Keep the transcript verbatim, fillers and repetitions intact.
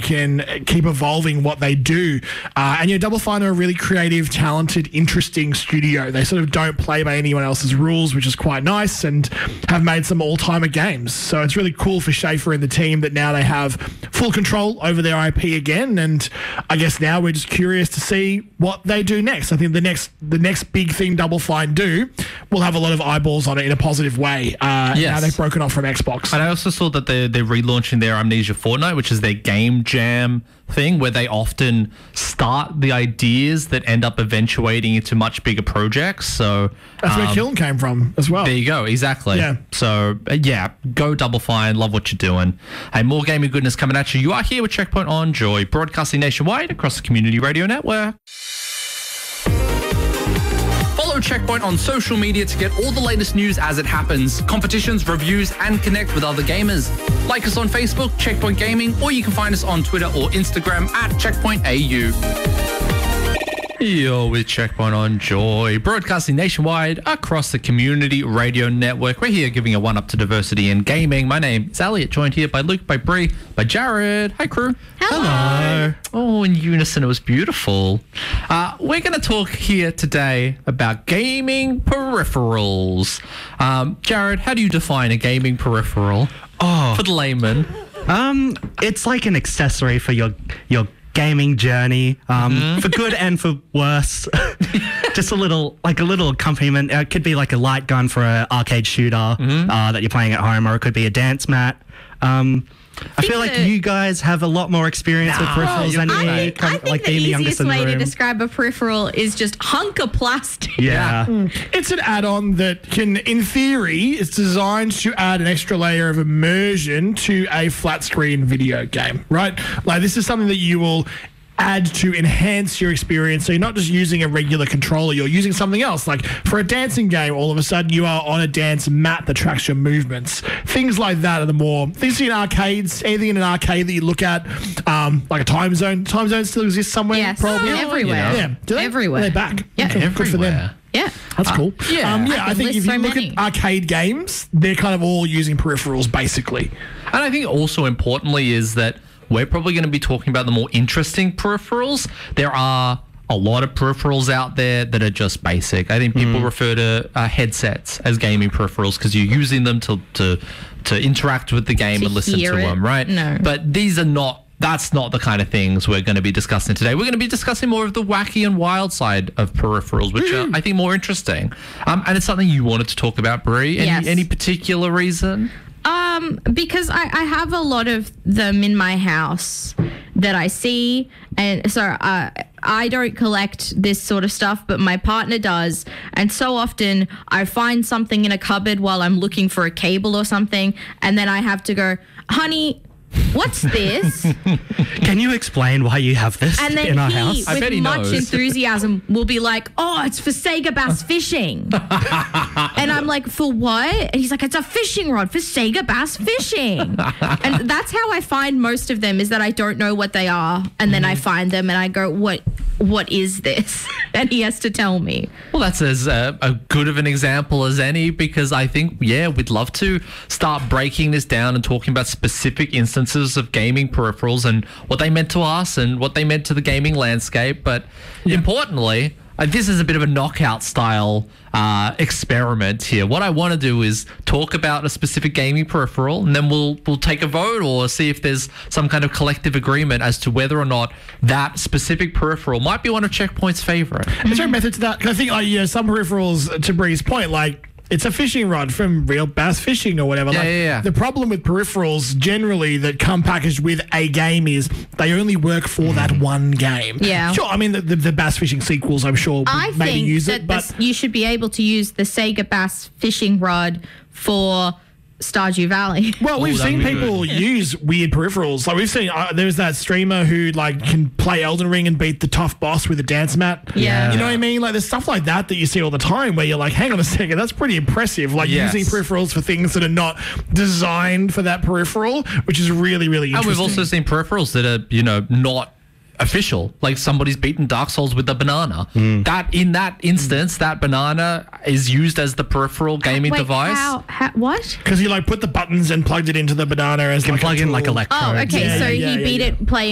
can keep evolving what they do. Uh, and, you know, Double Fine are a really creative, talented, interesting studio. They sort of don't play by anyone else's rules, which is quite nice, and have made some all-timer games. So it's really cool for Schafer and the team that now they have full control over their I P again. And I guess now we're just curious to see what they do next. I think the next the next big thing Double Fine do will have a lot of eyeballs on it in a positive way. Uh, Yes. Now they've broken off from Xbox. And I also saw that they're, they're relaunching their Amnesia Fortnite, which is their game jam thing, where they often start the ideas that end up eventuating into much bigger projects. So That's where um, Kiln came from as well. there you go. Exactly. Yeah. So, uh, yeah, go Double Fine. Love what you're doing. Hey, more gaming goodness coming at you. You are here with Checkpoint on Joy, broadcasting nationwide across the Community Radio Network. Follow Checkpoint on social media to get all the latest news as it happens, competitions, reviews, and connect with other gamers. Like us on Facebook, Checkpoint Gaming, or you can find us on Twitter or Instagram at Checkpoint A U. You're with Checkpoint on Joy, broadcasting nationwide across the Community Radio Network. We're here giving a one-up to diversity in gaming. My name is Elliot, joined here by Luke, by Bree, by Jared. Hi, crew. Hello. Oh, in unison, it was beautiful. Uh, we're going to talk here today about gaming peripherals. Um, Jared, how do you define a gaming peripheral Oh, for the layman? um, it's like an accessory for your your gaming journey, um, for good and for worse. Just a little, like a little accompaniment. Uh, It could be like a light gun for an arcade shooter uh, that you're playing at home, or it could be a dance mat. Um, I feel like that- you guys have a lot more experience with peripherals than I me. think, kind I of think like the being the youngest easiest in the way to room. describe a peripheral is just hunk of plastic. Yeah. It's an add-on that can, in theory, it's designed to add an extra layer of immersion to a flat-screen video game, right? Like, this is something that you will add to enhance your experience. So you're not just using a regular controller, you're using something else. Like for a dancing game, all of a sudden you are on a dance mat that tracks your movements. Things like that are the more things in arcades, anything in an arcade that you look at, um, like a time zone. Time zone still exists somewhere, Yes, probably. everywhere. Yeah. Do they? Everywhere. Are they back? Yeah. Okay, good for them. Everywhere. Yeah. That's cool. yeah. um, yeah. I I, can think list if you so look many. at arcade games, they're kind of all using peripherals, basically. And I think also importantly is that we're probably going to be talking about the more interesting peripherals. There are a lot of peripherals out there that are just basic. I think people refer to uh, headsets as gaming peripherals because you're using them to to to interact with the game To and listen to hear it? them, right? No. But these are not. That's not the kind of things we're going to be discussing today. We're going to be discussing more of the wacky and wild side of peripherals, which are, I think, more interesting. Um, and it's something you wanted to talk about, Brie. Any, Yes. any particular reason? Um, because I, I have a lot of them in my house that I see, and so uh, I don't collect this sort of stuff, but my partner does, and so often I find something in a cupboard while I'm looking for a cable or something, and then I have to go, honey, what's this? Can you explain why you have this And then in our he, house? I bet with he much knows. enthusiasm, will be like, "Oh, it's for Sega Bass Fishing," and I'm like, "For what?" And he's like, "It's a fishing rod for Sega Bass Fishing," and that's how I find most of them. Is that I don't know what they are, and then I find them, and I go, "What? What is this?" And he has to tell me. Well, that's as uh, a good of an example as any, because I think, yeah, we'd love to start breaking this down and talking about specific instances of gaming peripherals and what they meant to us and what they meant to the gaming landscape. But importantly, uh, this is a bit of a knockout style uh, experiment here. What I want to do is talk about a specific gaming peripheral, and then we'll we'll take a vote or see if there's some kind of collective agreement as to whether or not that specific peripheral might be one of Checkpoint's favorite. Is there a method to that? 'Cause I think, like, you know, some peripherals, to Bree's point, like, it's a fishing rod from Real Bass Fishing or whatever. Yeah, like, yeah, yeah. The problem with peripherals generally that come packaged with a game is they only work for that one game. Yeah. Sure, I mean, the, the, the Bass Fishing sequels, I'm sure, would I maybe think use that it, but... this- you should be able to use the Sega Bass Fishing Rod for Stardew Valley. Well, we've that seen would be people use weird peripherals. Like, we've seen, uh, there's that streamer who, like, can play Elden Ring and beat the tough boss with a dance mat. Yeah. You know what I mean? Like, there's stuff like that that you see all the time where you're like, hang on a second, that's pretty impressive. Like, Yes. using peripherals for things that are not designed for that peripheral, which is really, really And interesting. we've also seen peripherals that are, you know, not official. Like somebody's beaten Dark Souls with a banana. That in that instance, that banana is used as the peripheral gaming Wait, device. How, how, what? Because you, like, put the buttons and plugged it into the banana as, You can like, plug a in like tool. electrodes. Oh, okay. Yeah, so yeah, he yeah, beat yeah. it playing